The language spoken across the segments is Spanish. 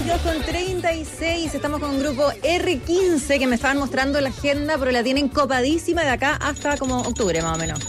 22:36, estamos con un grupo R15 que me estaban mostrando la agenda, pero la tienen copadísima de acá hasta como octubre más o menos.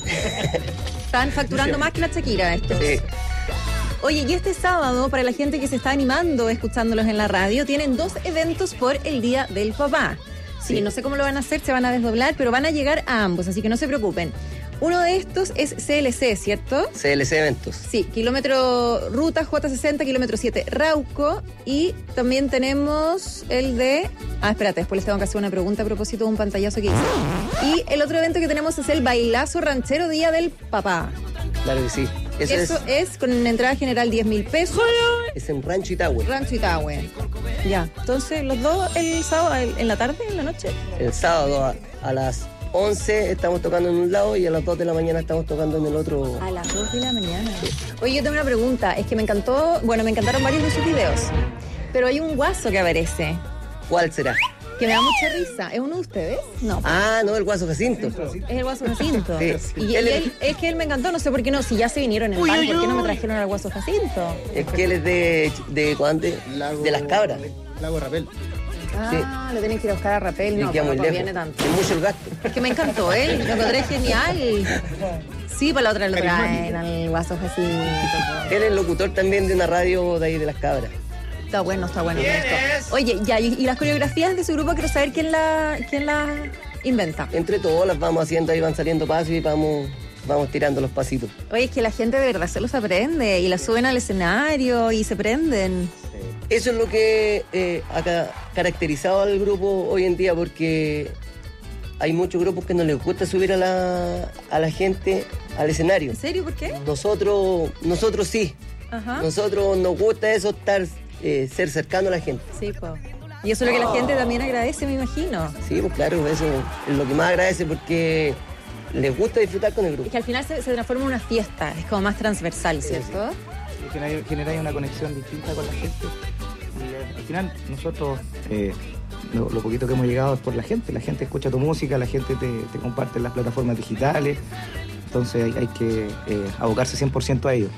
Están facturando más que la Shakira estos. Sí. Oye, y este sábado, para la gente que se está animando escuchándolos en la radio, tienen 2 eventos por el Día del Papá. Sí, no sé cómo lo van a hacer, se van a desdoblar, pero van a llegar a ambos, así que no se preocupen. Uno de estos es CLC, ¿cierto? CLC Eventos. Sí, kilómetro ruta J60, kilómetro 7 Rauco. Y también tenemos el de... espérate, después les tengo que hacer una pregunta a propósito de un pantallazo que hice. Y el otro evento que tenemos es el Bailazo Ranchero Día del Papá. Claro que sí. Eso es con entrada general 10.000 pesos. Es en Rancho Itahue. Rancho Itahue. Ya, entonces los dos el sábado, en la tarde, en la noche. El sábado a las 11 estamos tocando en un lado y a las 2 de la mañana estamos tocando en el otro. A las 2 de la mañana. Sí. Oye, yo tengo una pregunta. Es que me encantaron varios de sus videos. Pero hay un guaso que aparece. ¿Cuál será? Que me da mucha risa. ¿Es uno de ustedes? No. No, el Guaso Jacinto. Es el Guaso Jacinto. Sí. Y es que él me encantó, no sé por qué no. Si ya se vinieron en pan, ¿por qué no me trajeron al Guaso Jacinto? Es que él es de Las Cabras. Lago Rapel. Sí. Lo tienen que ir a buscar a Rapel, no, no viene tanto. Es mucho el gasto. Es que me encantó, lo encontré genial. Sí, para la otra lo traen al Guaso Jacinto. Él es locutor también de una radio de ahí de Las Cabras. Está bueno. Oye, ya, y las coreografías de su grupo, quiero saber quién la inventa. Entre todos las vamos haciendo, ahí van saliendo pasos y vamos tirando los pasitos. Oye, es que la gente de verdad se los aprende y la suben al escenario y se prenden. Eso es lo que ha caracterizado al grupo hoy en día, porque hay muchos grupos que no les gusta subir a la gente al escenario. ¿En serio? ¿Por qué? Nosotros sí. Ajá. Nosotros nos gusta eso, ser cercano a la gente. Sí, pues. Y eso es lo que la gente también agradece, me imagino. Sí, pues claro, eso es lo que más agradece porque les gusta disfrutar con el grupo. Es que al final se transforma en una fiesta, es como más transversal, ¿cierto? Sí. Genera una conexión distinta con la gente. Y al final nosotros, lo poquito que hemos llegado es por la gente escucha tu música, la gente te comparte en las plataformas digitales, entonces hay que abocarse 100% a ello.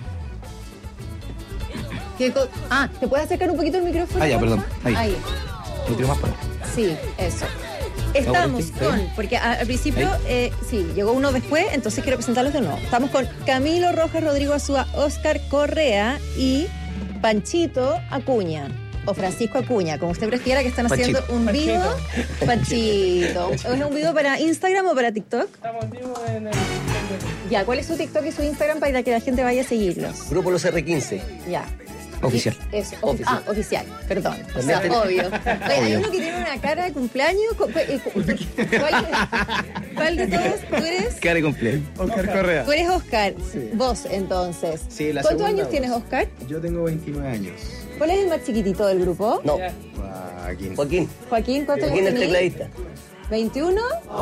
¿te puedes acercar un poquito el micrófono? Ya, perdón. Ahí. ¿Me tiro más para? Sí, eso. Estamos porque al principio, llegó uno después, entonces quiero presentarlos de nuevo. Estamos con Camilo Rojas, Rodrigo Azúa, Oscar Correa y Panchito Acuña. O Francisco Acuña, como usted prefiera, que están haciendo un video. Panchito. ¿Es un video para Instagram o para TikTok? Estamos vivos en el... Ya, ¿cuál es su TikTok y su Instagram para que la gente vaya a seguirlos? Grupo Los R15. Ya. Oficial. Oficial, perdón. O sea, obvio. Hay uno que tiene una cara de cumpleaños. ¿Cuál de todos? ¿Tú eres? Cara de cumpleaños. Oscar Correa. Tú eres Oscar. Sí. Vos, entonces. Sí, ¿Cuántos años tienes, Oscar? Yo tengo 29 años. ¿Cuál es el más chiquitito del grupo? No. Joaquín. Joaquín, ¿cuántos años Joaquín, el tenés? tecladista. ¿21?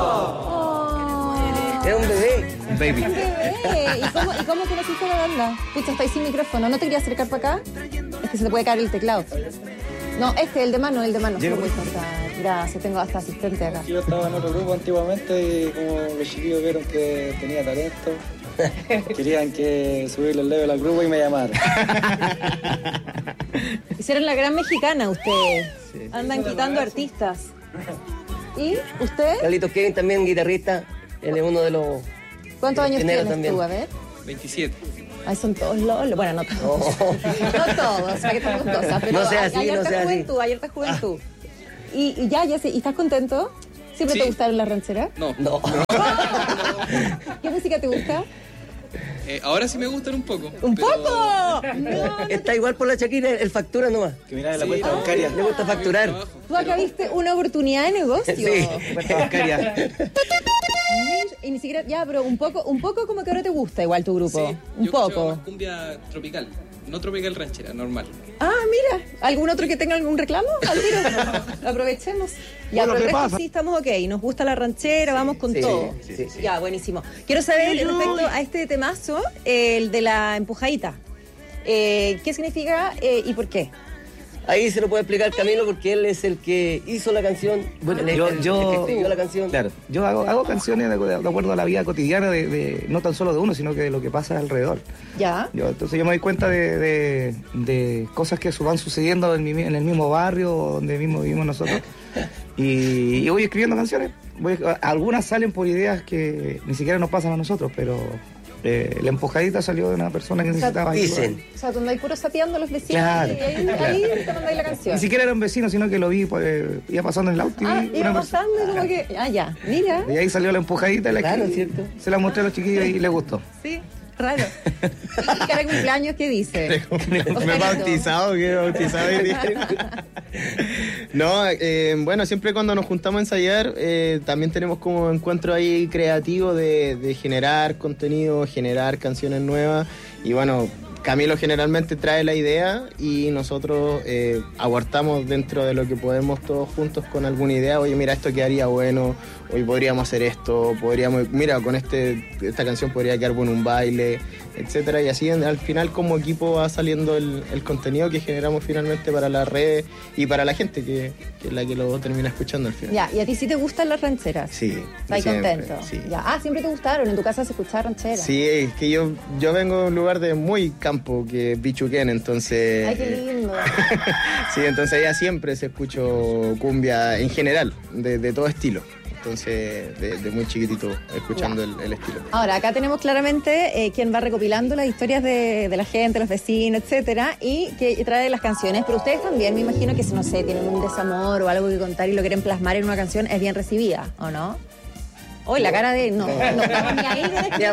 Es un bebé. Un baby. ¿Y cómo conociste a la banda? Pucha, estáis sin micrófono. ¿No te querías acercar para acá? Es que se te puede caer el teclado. No, el de mano. Llego. Gracias, tengo hasta asistente acá. Yo estaba en otro grupo antiguamente y como los chiquillos vieron que tenía talento, querían que subirle el level al grupo y me llamaron. Hicieron la gran mexicana ustedes. Sí. Andan quitando artistas. ¿Y usted? Carlitos Kevin también, guitarrista. Él es uno de los... ¿Cuántos años tienes también. tú? A ver. 27. Ay, son todos lolos. Bueno, no todos. No todos, para que tenemos cosas. Pero no sea así, hay no sea juventud, hay harta juventud. Y ya, ¿y estás contento? ¿Siempre te gustaron las rancheras? No. ¿Qué música te gusta? Ahora sí me gustan un poco. ¿Un poco? Está igual por la Shakira, el factura nomás. Que mira la cuenta bancaria. Le gusta facturar. Tú acá viste una oportunidad de negocio. Sí. Cuenta bancaria. Y ni siquiera, ya, pero un poco como que ahora te gusta igual tu grupo. Sí, un yo poco. más cumbia tropical, no tropical ranchera, normal. Mira, ¿algún otro que tenga algún reclamo? Al tiro. Aprovechemos. Ya, pero el resto sí estamos ok. Nos gusta la ranchera, vamos con todo. Sí. Ya, buenísimo. Quiero saber respecto a este temazo, el de la empujadita. ¿Qué significa y por qué? Ahí se lo puede explicar Camilo porque él es el que hizo la canción. Bueno, el que escribió la canción. Claro, yo hago canciones de acuerdo a la vida cotidiana, no tan solo de uno, sino que de lo que pasa alrededor. Ya. Entonces yo me doy cuenta de cosas que van sucediendo en el mismo barrio donde mismo vivimos nosotros. Y voy escribiendo canciones. Algunas salen por ideas que ni siquiera nos pasan a nosotros, pero la empujadita salió de una persona que necesitaba ayuda. O sea, donde hay puro sapeando a los vecinos. Claro, y ahí te mandáis la canción. Ni siquiera era un vecino, sino que lo vi, iba pasando en el auto. Iba pasando y como que... ya, mira. Y ahí salió la empujadita. ¿Cierto? Se la mostré a los chiquillos y les gustó. Sí. Raro. ¿Y cara de cumpleaños qué dice? Me he bautizado, No, bueno, siempre cuando nos juntamos a ensayar, también tenemos como encuentro ahí creativo de generar contenido, generar canciones nuevas. Y bueno, Camilo generalmente trae la idea y nosotros aguantamos dentro de lo que podemos todos juntos con alguna idea. Oye, mira, esto quedaría bueno, hoy podríamos hacer esto, mira, con esta canción podría quedar bueno un baile, etcétera. Y así al final como equipo va saliendo el contenido que generamos finalmente para las redes y para la gente que es la que lo termina escuchando al final. Ya, ¿y a ti sí te gustan las rancheras? Sí. ¿Estás contento? Sí. Ya. ¿Siempre te gustaron? ¿En tu casa se escuchaba ranchera? Sí, es que yo vengo de un lugar de muy campo, que es Bichuquén, entonces... ¡Ay, qué lindo! Sí, entonces allá siempre se escuchó cumbia en general, de todo estilo. Entonces, de muy chiquitito, escuchando el estilo. Ahora, acá tenemos claramente quien va recopilando las historias de la gente, los vecinos, etcétera, y que trae las canciones. Pero ustedes también, me imagino que, no sé, tienen un desamor o algo que contar y lo quieren plasmar en una canción, es bien recibida, ¿o no? Hoy la cara de... No estamos ni ahí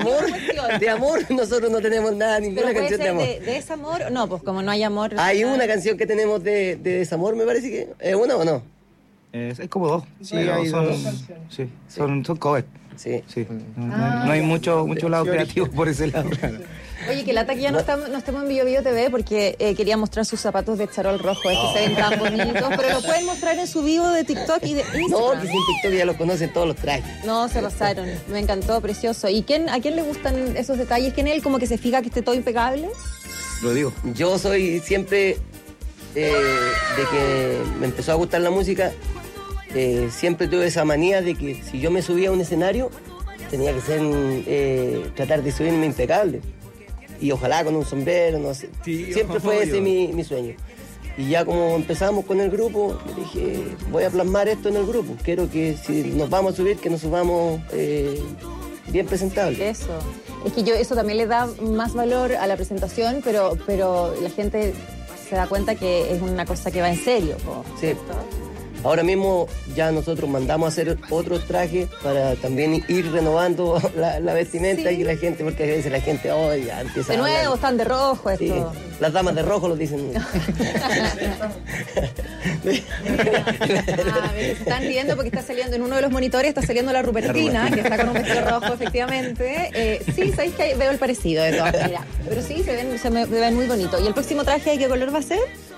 de amor, nosotros no tenemos nada, ninguna canción de amor. ¿De desamor? No, pues como no hay amor... Hay una canción que tenemos de desamor, me parece que... ¿Es una o no? Es como dos. Sí, hay dos. Son covers. Sí. No hay mucho lado creativo por ese lado. Oye, que lata que ya no estamos en Bio TV porque quería mostrar sus zapatos de charol rojo. Se ven tan bonitos, pero lo pueden mostrar en su vivo de TikTok y de Instagram. No, que sin TikTok ya los conocen todos los trajes. No, se pasaron. Me encantó, precioso. ¿Y a quién le gustan esos detalles? ¿Quién es él como que se fija que esté todo impecable? Lo digo. Yo soy siempre, de que me empezó a gustar la música, siempre tuve esa manía de que si yo me subía a un escenario, tenía que ser, tratar de subirme impecable. Y ojalá con un sombrero, no sé. Sí, siempre fue ese mi sueño. Y ya como empezamos con el grupo, dije, voy a plasmar esto en el grupo. Quiero que si nos vamos a subir, que nos subamos bien presentables. Eso. Es que eso también le da más valor a la presentación, pero la gente se da cuenta que es una cosa que va en serio. Sí. Ahora mismo ya nosotros mandamos a hacer otros trajes para también ir renovando la vestimenta y la gente, porque a veces la gente ya empieza de nuevo, están de rojo esto. Sí. Las damas de rojo lo dicen. Se están riendo porque está saliendo en uno de los monitores, está saliendo la Rupertina, que está con un vestido rojo, efectivamente. Sí, sabéis que veo el parecido de todas maneras. Pero sí, se me ven muy bonitos. ¿Y el próximo traje qué color va a ser?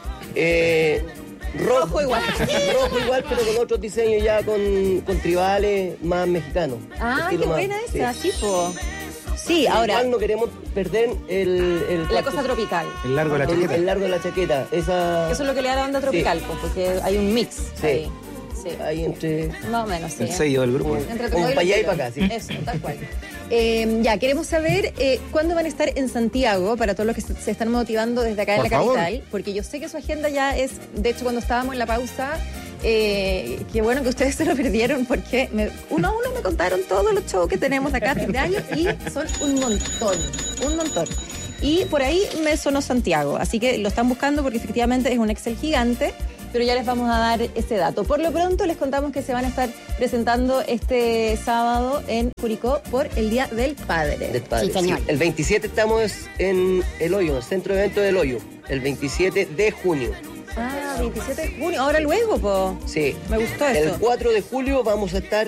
Rojo igual. Rojo igual, pero con otros diseños ya con tribales más mexicanos. Qué buena esa, sí, po. Sí, ahora... Igual no queremos perder la cosa tropical. El largo de la chaqueta. El largo de la chaqueta. Eso es lo que le da la onda tropical, sí. Porque hay un mix. Sí. Ahí. Sí. Ahí entre... Más o menos, sí. El sello del grupo. Como para allá y para acá, sí. Eso, tal cual. Ya, queremos saber cuándo van a estar en Santiago, para todos los que se están motivando desde acá en la capital, porque yo sé que su agenda ya es, de hecho cuando estábamos en la pausa, qué bueno que ustedes se lo perdieron, porque uno a uno me contaron todos los shows que tenemos acá a fin de año y son un montón. Y por ahí me sonó Santiago, así que lo están buscando porque efectivamente es un Excel gigante, pero ya les vamos a dar ese dato. Por lo pronto les contamos que se van a estar presentando este sábado en Curicó por el Día del Padre. Sí, señor. Sí. El 27 estamos en El Hoyo, el centro de eventos del Hoyo, el 27 de junio. 27 de junio, ahora luego, po. Sí. Me gustó eso. El 4 de julio vamos a estar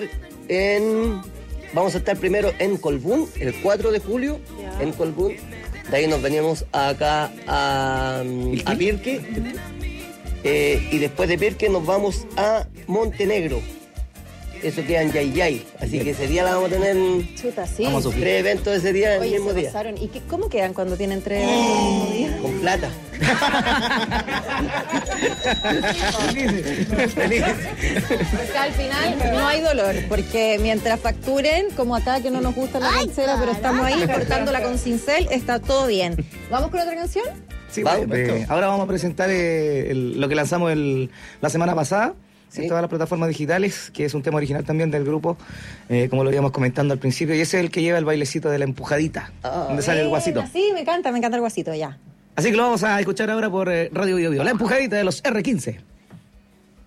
primero en Colbún, el 4 de julio en Colbún. De ahí nos veníamos acá a Pirque. Y después de Pirque nos vamos a Montenegro. Eso queda en Yayay. Así que ese día la vamos a tener. Chuta, sí. Vamos a 3 eventos ese día, el mismo día. ¿Y cómo quedan cuando tienen 3 eventos el mismo día? Con plata. Que al final no hay dolor, porque mientras facturen, como acá que no nos gusta la ranchera, pero estamos ahí cortándola con cincel, está todo bien. ¿Vamos con otra canción? Sí, ahora vamos a presentar lo que lanzamos la semana pasada. Sí. En todas las plataformas digitales, que es un tema original también del grupo, como lo íbamos comentando al principio, y ese es el que lleva el bailecito de la empujadita, donde sale el guasito. Sí, me encanta el guasito, ya. Así que lo vamos a escuchar ahora por Radio Bio Bio, la empujadita de los R15.